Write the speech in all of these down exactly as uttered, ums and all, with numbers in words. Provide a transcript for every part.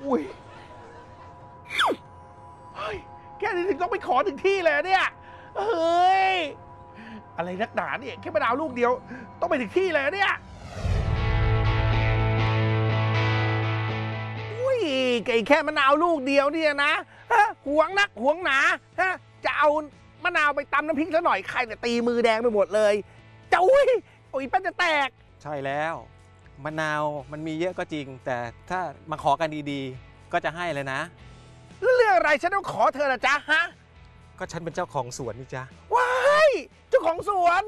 อุ้ยเฮ้ยแค่นี้ถึงต้องไปขอถึงที่เลยเนี่ยเฮ้ยอะไรนักหนาเนี่ยแค่มะนาวลูกเดียวต้องไปถึงที่เลยเนี่ยอุ้ยไก่แค่มะนาวลูกเดียวเนี่ยนะฮะหวงนักหวงหนาฮะจะเอามะนาวไปตำน้ำพริกซะหน่อยใครเนี่ยตีมือแดงไปหมดเลยจะอุ้ยโอ้ยแป้นจะแตกใช่แล้วมะนาวมันมีเยอะก็จริงแต่ถ้ามาขอกันดีๆก็จะให้เลยนะเรื่องอะไรฉันต้องขอเธอละจ๊ะฮะก็ฉันเป็นเจ้าของสวนนี่จ้ะว้ายเจ้าของสวน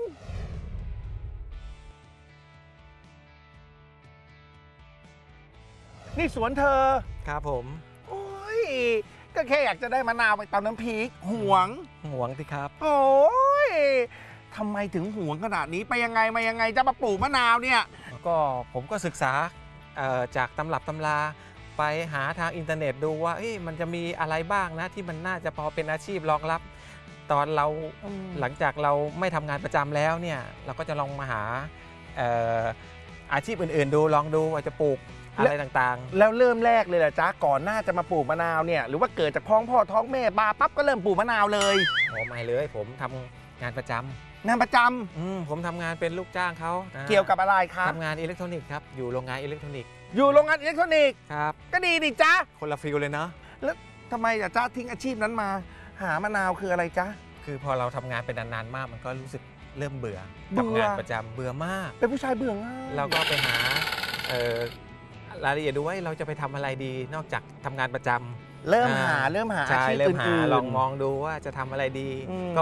นี่สวนเธอครับผมโอ้ยก็แค่อยากจะได้มะนาวไปตำน้ำพริกหวงหวงสิครับโอ้ยทำไมถึงหวงขนาดนี้ไปยังไงมายังไงจะมาปลูกมะนาวเนี่ยก็ผมก็ศึกษาจากตำรับตำราไปหาทางอินเทอร์เน็ตดูว่ามันจะมีอะไรบ้างนะที่มันน่าจะพอเป็นอาชีพรองรับตอนเราหลังจากเราไม่ทำงานประจำแล้วเนี่ยเราก็จะลองมาหาอาชีพอื่นๆดูลองดูว่าจะปลูกอะไรต่างๆแล้วเริ่มแรกเลยล่ะจ๊ะก่อนหน้าจะมาปลูกมะนาวเนี่ยหรือว่าเกิดจากท้องพ่อท้องแม่บาปั๊บก็เริ่มปลูกมะนาวเลยโอ้ไม่เลยผมทำงานประจำงานประจำอืมผมทำงานเป็นลูกจ้างเขาเกี่ยวกับอะไรครับทำงานอิเล็กทรอนิกส์ครับอยู่โรงงานอิเล็กทรอนิกส์อยู่โรงงานอิเล็กทรอนิกส์ครับก็ดีดิจ๊ะคนละฟิลเลยเนาะแล้วทำไมจ๊ะทิ้งอาชีพนั้นมาหามะนาวคืออะไรจ๊ะคือพอเราทำงานเป็นนานๆมากมันก็รู้สึกเริ่มเบื่อกับงานประจำเบื่อมากเป็นผู้ชายเบื่อง่ายเราก็ไปหารายละเอียดดูว่าเราจะไปทำอะไรดีนอกจากทำงานประจำเริ่มหาเริ่มหาอาชีพอื่นๆลองมองดูว่าจะทำอะไรดีก็